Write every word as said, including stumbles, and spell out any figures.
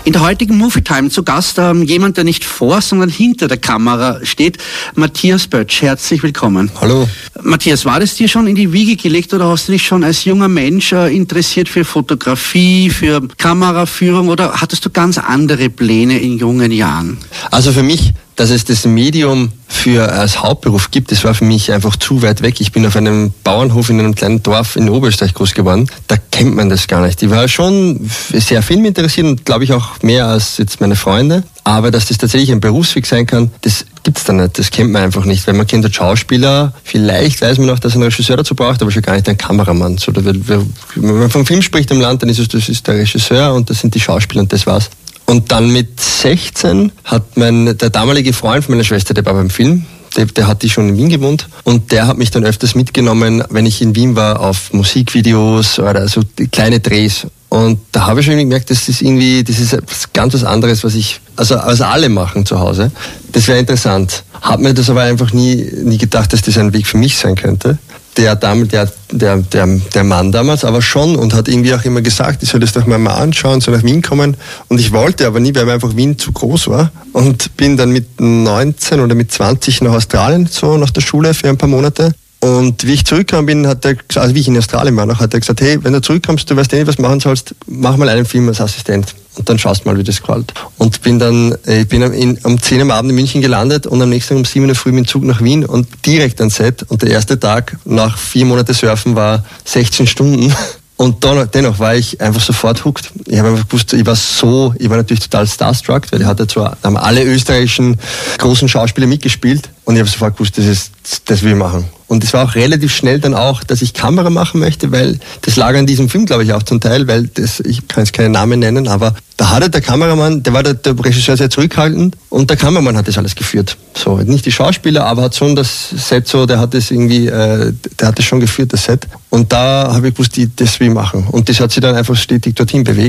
In der heutigen Movie Time zu Gast ähm, jemand, der nicht vor, sondern hinter der Kamera steht, Matthias Böttsch. Herzlich willkommen. Hallo. Matthias, war das dir schon in die Wiege gelegt oder hast du dich schon als junger Mensch äh, interessiert für Fotografie, für Kameraführung oder hattest du ganz andere Pläne in jungen Jahren? Also für mich, dass es das Medium für als Hauptberuf gibt, das war für mich einfach zu weit weg. Ich bin auf einem Bauernhof in einem kleinen Dorf in Oberösterreich groß geworden. Da kennt man das gar nicht. Ich war schon sehr filminteressiert und glaube ich auch mehr als jetzt meine Freunde. Aber dass das tatsächlich ein Berufsweg sein kann, das gibt's da nicht. Das kennt man einfach nicht. Weil man kennt den Schauspieler, vielleicht weiß man auch, dass er einen Regisseur dazu braucht, aber schon gar nicht einen Kameramann. So, da wird, wenn man vom Film spricht im Land, dann ist es das ist der Regisseur und das sind die Schauspieler und das war's. Und dann mit sechzehn hat mein, der damalige Freund von meiner Schwester, der war beim Film, der, der hat die schon in Wien gewohnt und der hat mich dann öfters mitgenommen, wenn ich in Wien war, auf Musikvideos oder so kleine Drehs. Und da habe ich schon gemerkt, das ist irgendwie, das ist ganz was anderes, was ich, also was alle machen zu Hause. Das wäre interessant. Hab mir das aber einfach nie, nie gedacht, dass das ein Weg für mich sein könnte. Der, der, der, der, der Mann damals aber schon und hat irgendwie auch immer gesagt, ich soll das doch mal, mal anschauen, soll nach Wien kommen. Und ich wollte aber nie, weil mir einfach Wien zu groß war. Und bin dann mit neunzehn oder mit zwanzig nach Australien, so nach der Schule für ein paar Monate. Und wie ich zurückgekommen bin, hat er, also wie ich in Australien war noch, hat er gesagt, hey, wenn du zurückkommst, du weißt eh nicht, was du machen sollst, mach mal einen Film als Assistent. Und dann schaust mal, wie das gefällt. Und bin dann, ich bin in, um zehn am Abend in München gelandet und am nächsten Tag um sieben in der Früh mit dem Zug nach Wien und direkt ans Set. Und der erste Tag nach vier Monaten Surfen war sechzehn Stunden. Und dann, dennoch war ich einfach sofort hooked. Ich habe einfach gewusst, ich war so, ich war natürlich total starstruck, weil ich hatte zwar, haben alle österreichischen großen Schauspieler mitgespielt und ich habe sofort gewusst, das ist, das will ich machen. Und es war auch relativ schnell dann auch, dass ich Kamera machen möchte, weil das lag an diesem Film, glaube ich, auch zum Teil, weil das, ich kann jetzt keinen Namen nennen, aber da hatte der Kameramann, der war der, der Regisseur sehr zurückhaltend und der Kameramann hat das alles geführt. So, nicht die Schauspieler, aber hat schon das Set so, der hat das irgendwie, äh, der hat das schon geführt, das Set. Und da habe ich gewusst, die, das will ich machen. Und das hat sich dann einfach stetig dorthin bewegt.